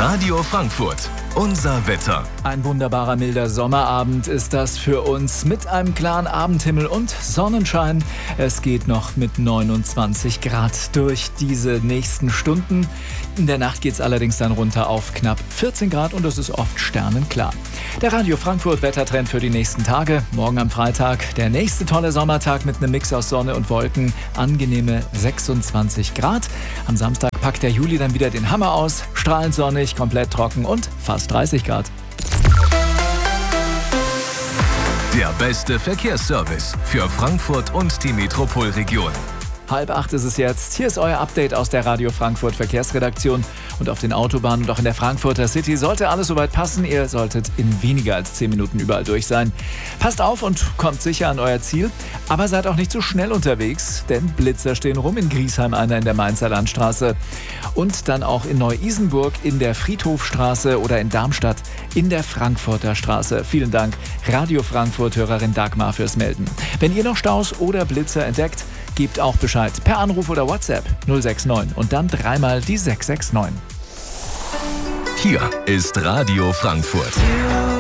Radio Frankfurt. Unser Wetter. Ein wunderbarer milder Sommerabend ist das für uns mit einem klaren Abendhimmel und Sonnenschein. Es geht noch mit 29 Grad durch diese nächsten Stunden. In der Nacht geht es allerdings dann runter auf knapp 14 Grad und es ist oft sternenklar. Der Radio Frankfurt Wettertrend für die nächsten Tage. Morgen am Freitag der nächste tolle Sommertag mit einem Mix aus Sonne und Wolken. Angenehme 26 Grad. Am Samstag packt der Juli dann wieder den Hammer aus. Strahlend sonnig, komplett trocken und fast 30 Grad. Der beste Verkehrsservice für Frankfurt und die Metropolregion. 7:30 ist es jetzt. Hier ist euer Update aus der Radio Frankfurt Verkehrsredaktion. Und auf den Autobahnen und auch in der Frankfurter City sollte alles soweit passen. Ihr solltet in weniger als 10 Minuten überall durch sein. Passt auf und kommt sicher an euer Ziel. Aber seid auch nicht so schnell unterwegs, denn Blitzer stehen rum. In Griesheim einer in der Mainzer Landstraße. Und dann auch in Neu-Isenburg in der Friedhofstraße oder in Darmstadt in der Frankfurter Straße. Vielen Dank, Radio Frankfurt-Hörerin Dagmar, fürs Melden. Wenn ihr noch Staus oder Blitzer entdeckt, gebt auch Bescheid per Anruf oder WhatsApp 069 und dann dreimal die 669. Hier ist Radio Frankfurt.